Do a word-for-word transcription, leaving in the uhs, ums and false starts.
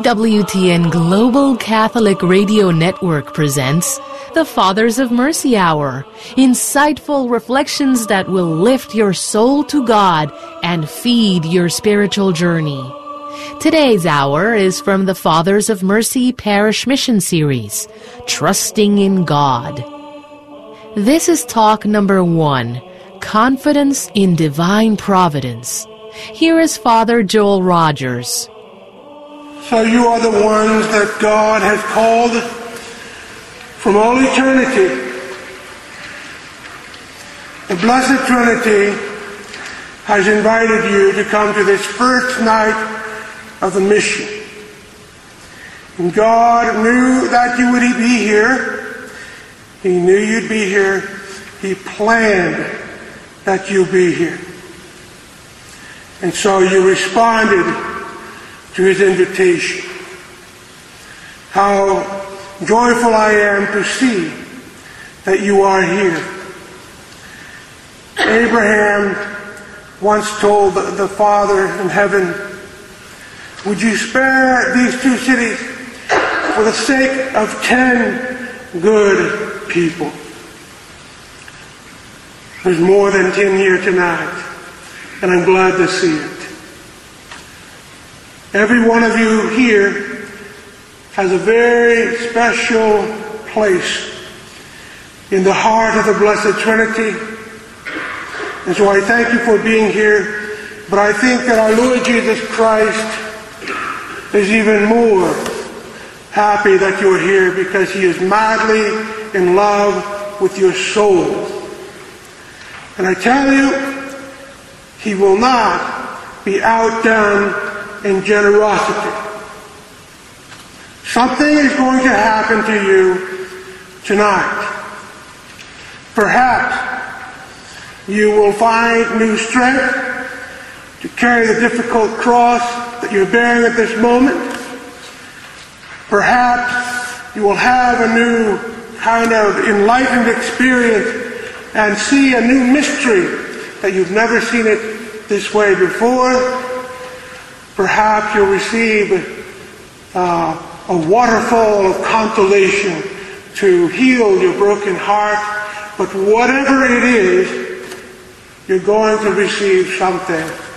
W T N Global Catholic Radio Network presents the Fathers of Mercy Hour, insightful reflections that will lift your soul to God and feed your spiritual journey. Today's hour is from the Fathers of Mercy Parish Mission Series, Trusting in God. This is talk number one, Confidence in Divine Providence. Here is Father Joel Rogers. So you are the ones that God has called from all eternity. The Blessed Trinity has invited you to come to this first night of the mission. And God knew that you would be here. He knew you'd be here. He planned that you be here. And so you responded to his invitation. How joyful I am to see that you are here. Abraham once told the Father in heaven, would you spare these two cities for the sake of ten good people? There's more than ten here tonight, and I'm glad to see it. Every one of you here has a very special place in the heart of the Blessed Trinity. And so I thank you for being here. But I think that our Lord Jesus Christ is even more happy that you're here because he is madly in love with your soul. And I tell you, he will not be outdone in generosity. Something is going to happen to you tonight. Perhaps you will find new strength to carry the difficult cross that you're bearing at this moment. Perhaps you will have a new kind of enlightened experience and see a new mystery that you've never seen it this way before. Perhaps you'll receive uh, a waterfall of consolation to heal your broken heart. But whatever it is, you're going to receive something